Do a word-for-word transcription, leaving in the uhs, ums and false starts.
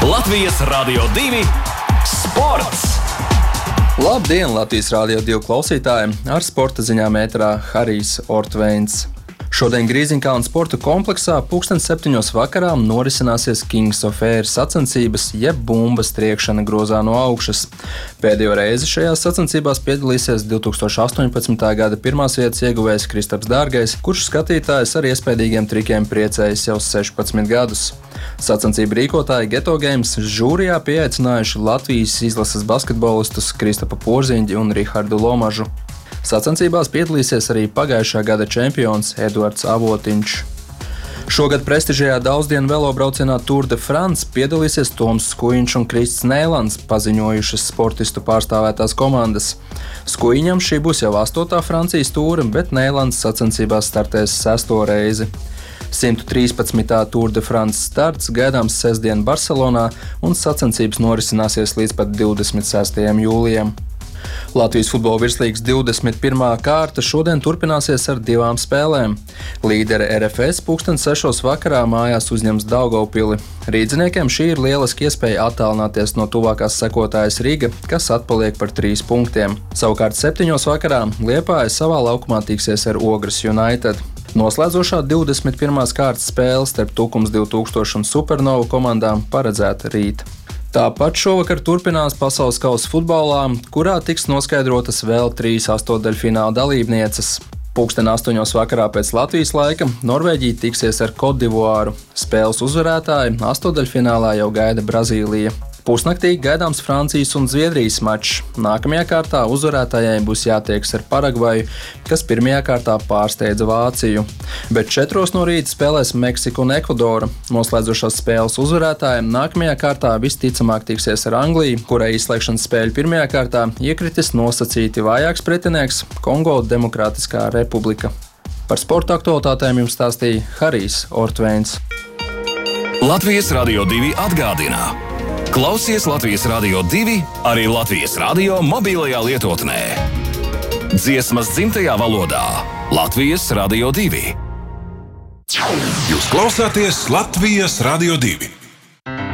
Latvijas Rādio divi sports! Labdien, Latvijas Rādio divi klausītāji! Ar sporta ziņām ēterā Harijs Ortveins. Šodien Grīziņkalna sporta kompleksā pulksten septiņos vakarā norisināsies Kings of Air sacensības, jeb bumbas triekšana grozā no augšas. Pēdējo reizi šajās sacensībās piedalīsies divtūkstoš astoņpadsmitā gada pirmās vietas ieguvējs Kristaps Dārgais, kurš skatītājs ar iespaidīgiem trikiem priecējas jau sešpadsmit gadus. Sacensību rīkotāji Geto Games žūrijā pieaicinājuši Latvijas izlases basketbolistus Kristapu Porziņģi un Rihardu Lomažu. Sacensībās piedalīsies arī pagājušā gada čempions Eduards Avotiņš. Šogad prestižajā daudzdienu velobraucienā Tour de France piedalīsies Toms Skujiņš un Krists Nēlands, paziņojušas sportistu pārstāvētās komandas. Skujiņam šī būs jau astotā Francijas tūre, bet Nēlands sacensībās startēs sesto reizi. simt trīspadsmitā Tour de France starts gaidāms sestdien Barcelonā un sacensības norisināsies līdz pat divdesmit sestajam jūlijam. Latvijas futbola virslīgas divdesmit pirmā kārta šodien turpināsies ar divām spēlēm. Līdere R F S pulksten sešos vakarā mājās uzņems Daugavpili. Rīdziniekiem šī ir lieliski iespēja attālināties no tuvākās sekotājas Riga, kas atpaliek par trīs punktiem. Savukārt septiņos vakarā Liepāja savā laukumā tiksies ar Ogres United. Noslēdzošā divdesmit pirmās kārtas spēle starp Tukums divi tūkstoši un Supernova komandām paredzēta rīt. Tāpat šovakar turpinās pasaules kausa futbolā, kurā tiks noskaidrotas vēl trīs astotdaļfināla dalībnieces. Pulksten astoņos vakarā pēc Latvijas laika Norvēģija tiksies ar Kodivuāru. Spēles uzvarētāji astotdaļfinālā jau gaida Brazīlija. Pusnaktī gaidāms Francijas un Zviedrijas mačs. Nākamajā kārtā uzvarētājai būs jātiekas ar Paragvaju, kas pirmajā kārtā pārsteidza Vāciju. Bet četros no rīta spēlēs Meksika un Ekvadora. Noslēdzošās spēles uzvarētājiem nākamajā kārtā visticamāk tiksies ar Angliju, kurai izslēgšanas spēļu pirmajā kārtā iekritis nosacīti vājāks pretinieks Kongo Demokrātiskā republika. Par sporta aktualitātēm jums stāstīja Harijs Ortveins. Latvijas Rādio divi atgādina. Klausies Latvijas Rādio divi arī Latvijas Rādio mobilajā lietotnē. Dziesmas dzimtajā valodā Latvijas Rādio divi. Jūs klausāties Latvijas Rādio divi.